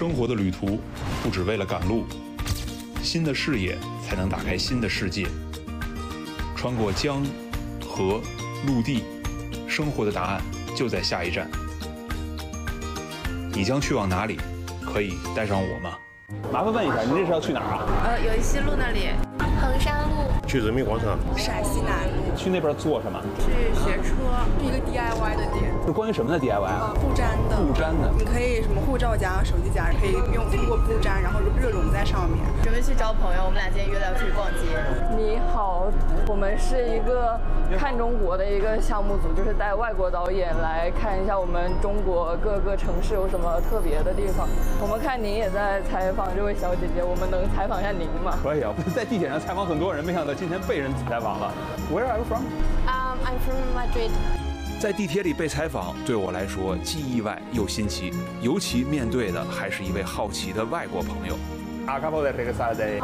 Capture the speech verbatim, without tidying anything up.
生活的旅途不只为了赶路，新的视野才能打开新的世界。穿过江、河、陆地，生活的答案就在下一站。你将去往哪里？可以带上我吗？麻烦问一下，您这是要去哪儿啊？ 呃，友谊西路那里。 衡山路。 去人民广场。 陕西南路。 去那边做什么？ 去学车。 是一个 D I Y 的店。 是关于什么的 D I Y 啊？ 布粘的。 布粘的。 你可以什么护照夹、手机夹，可以用通过布粘，然后热熔在上面。 准备去找朋友，我们俩今天约了要出去逛街。 你好，我们是一个看中国的一个项目组，就是带外国导演来看一下我们中国各个城市有什么特别的地方。我们看您也在采访这位小姐姐，我们能采访一下您吗？ 可以啊，在地铁上采访很多人，没想到今天被人采访了。Where are you from? Um, I'm from Madrid. 在地铁里被采访，对我来说既意外又新奇，尤其面对的还是一位好奇的外国朋友。Acabo de regresar de